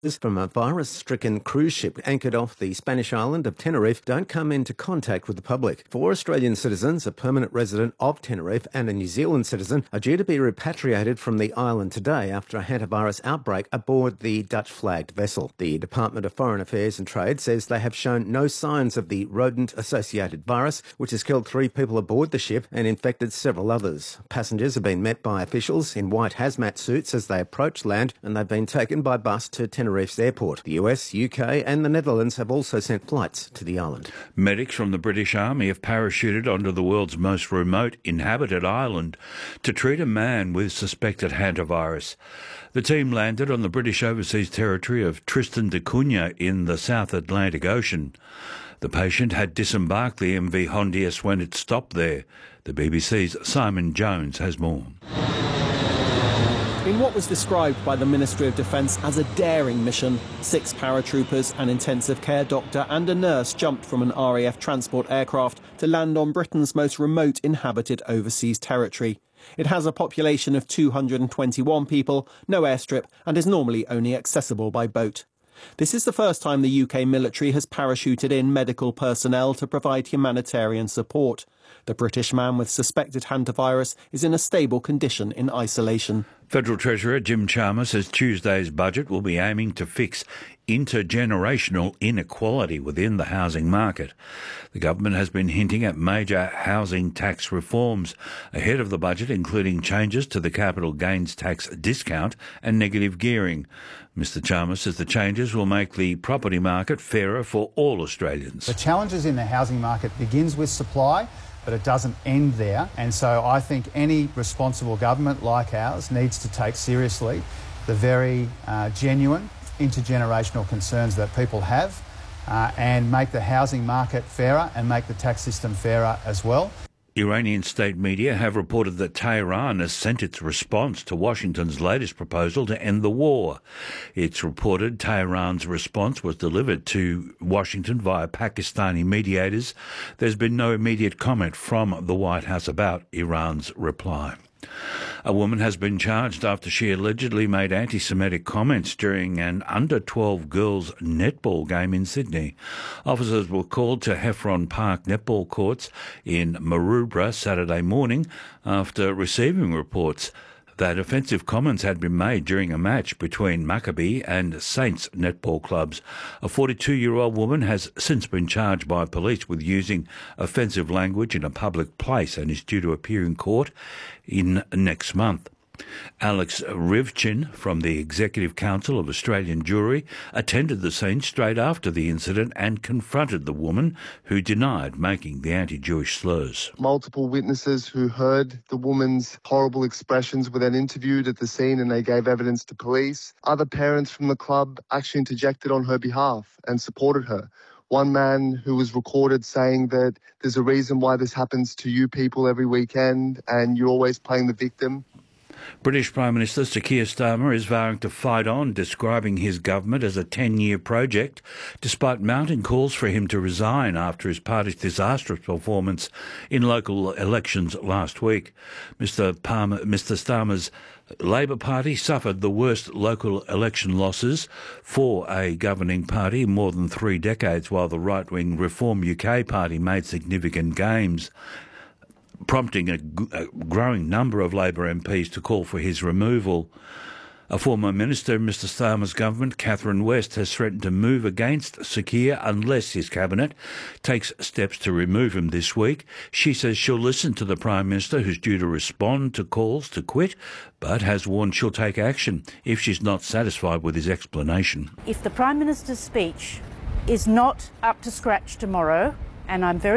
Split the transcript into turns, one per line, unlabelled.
from a virus-stricken cruise ship anchored off the Spanish island of Tenerife don't come into contact with the public. 4 Australian citizens, a permanent resident of Tenerife and a New Zealand citizen, are due to be repatriated from the island today after a hantavirus outbreak aboard the Dutch-flagged vessel. The Department of Foreign Affairs and Trade says they have shown no signs of the rodent-associated virus, which has killed 3 people aboard the ship and infected several others. Passengers have been met by officials in white hazmat suits as they approach land, and they've been taken by bus to Tenerife's airport. The US, UK and the Netherlands have also sent flights to the island.
Medics from the British Army have parachuted onto the world's most remote inhabited island to treat a man with suspected hantavirus. The team landed on the British overseas territory of Tristan da Cunha in the South Atlantic Ocean. The patient had disembarked the MV Hondias when it stopped there. The BBC's Simon Jones has more.
In what was described by the Ministry of Defence as a daring mission, 6 paratroopers, an intensive care doctor and a nurse jumped from an RAF transport aircraft to land on Britain's most remote inhabited overseas territory. It has a population of 221 people, no airstrip, and is normally only accessible by boat. This is the first time the UK military has parachuted in medical personnel to provide humanitarian support. The British man with suspected hantavirus is in a stable condition in isolation.
Federal Treasurer Jim Chalmers says Tuesday's budget will be aiming to fix intergenerational inequality within the housing market. The government has been hinting at major housing tax reforms ahead of the budget, including changes to the capital gains tax discount and negative gearing. Mr Chalmers says the changes will make the property market fairer for all Australians.
The challenges in the housing market begins with supply, but it doesn't end there. And so I think any responsible government like ours needs to take seriously the very genuine intergenerational concerns that people have and make the housing market fairer and make the tax system fairer as well.
Iranian state media have reported that Tehran has sent its response to Washington's latest proposal to end the war. It's reported Tehran's response was delivered to Washington via Pakistani mediators. There's been no immediate comment from the White House about Iran's reply. A woman has been charged after she allegedly made anti-Semitic comments during an under-12 girls' netball game in Sydney. Officers were called to Heffron Park netball courts in Maroubra Saturday morning after receiving reports that offensive comments had been made during a match between Maccabi and Saints netball clubs. A 42-year-old woman has since been charged by police with using offensive language in a public place and is due to appear in court in next month. Alex Rivchin from the Executive Council of Australian Jewry attended the scene straight after the incident and confronted the woman who denied making the anti-Jewish slurs.
Multiple witnesses who heard the woman's horrible expressions were then interviewed at the scene and they gave evidence to police. Other parents from the club actually interjected on her behalf and supported her. One man who was recorded saying that there's a reason why this happens to you people every weekend and you're always playing the victim.
British Prime Minister Sir Keir Starmer is vowing to fight on, describing his government as a 10-year project, despite mounting calls for him to resign after his party's disastrous performance in local elections last week. Mr Starmer's Labor Party suffered the worst local election losses for a governing party in more than 3 decades, while the right-wing Reform UK party made significant gains, prompting a growing number of Labor MPs to call for his removal. A former minister in Mr Starmer's government, Catherine West, has threatened to move against Sir Keir unless his cabinet takes steps to remove him this week. She says she'll listen to the Prime Minister, who's due to respond to calls to quit, but has warned she'll take action if she's not satisfied with his explanation.
If the Prime Minister's speech is not up to scratch tomorrow, and I'm very